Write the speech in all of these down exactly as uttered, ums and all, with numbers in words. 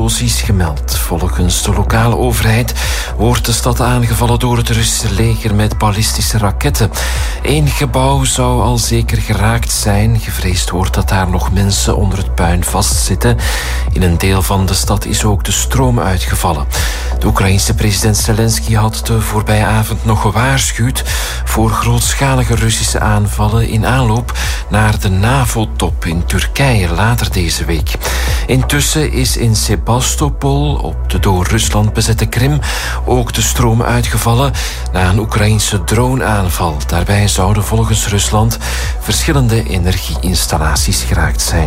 explosies gemeld. Volgens de lokale overheid wordt de stad aangevallen door het Russische leger met ballistische raketten. Eén gebouw zou al zeker geraakt zijn. Gevreesd wordt dat daar nog mensen onder het puin vastzitten. In een deel van de stad is ook de stroom uitgevallen. De Oekraïense president Zelensky had de voorbije avond nog gewaarschuwd voor grootschalige Russische aanvallen in aanloop naar de NAVO-top in Turkije later deze week. Intussen is in Sebastopol, op de door Rusland bezette Krim, ook de stroom uitgevallen na een Oekraïense droneaanval. Daarbij zouden volgens Rusland verschillende energieinstallaties geraakt zijn.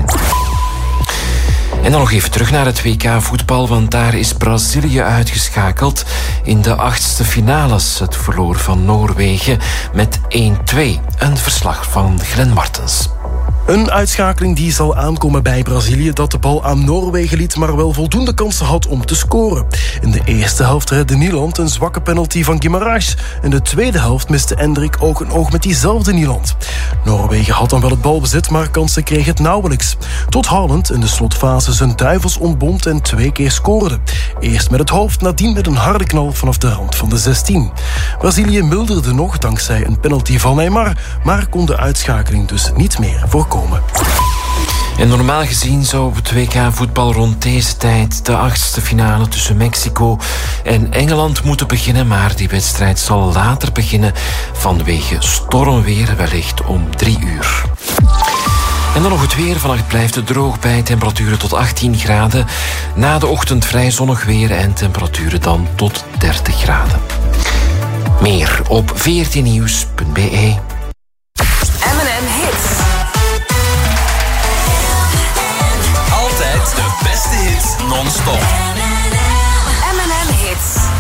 En dan nog even terug naar het W K voetbal, want daar is Brazilië uitgeschakeld in de achtste finales. Het verloor van Noorwegen met één twee. Een verslag van Glenn Martens. Een uitschakeling die zal aankomen bij Brazilië, dat de bal aan Noorwegen liet, maar wel voldoende kansen had om te scoren. In de eerste helft redde Nieland een zwakke penalty van Guimarães. In de tweede helft miste Endrick oog in oog met diezelfde Nieland. Noorwegen had dan wel het balbezit, maar kansen kreeg het nauwelijks. Tot Haaland in de slotfase zijn duivels ontbond en twee keer scoorde. Eerst met het hoofd, nadien met een harde knal vanaf de rand van de zestien. Brazilië milderde nog dankzij een penalty van Neymar, maar kon de uitschakeling dus niet meer voorkomen. En normaal gezien zou op het W K voetbal rond deze tijd de achtste finale tussen Mexico en Engeland moeten beginnen, maar die wedstrijd zal later beginnen vanwege stormweer, wellicht om drie uur. En dan nog het weer. Vannacht blijft het droog bij temperaturen tot achttien graden. Na de ochtend vrij zonnig weer en temperaturen dan tot dertig graden. Meer op veertien nieuws punt b e. M en M Hits. De beste hits non-stop.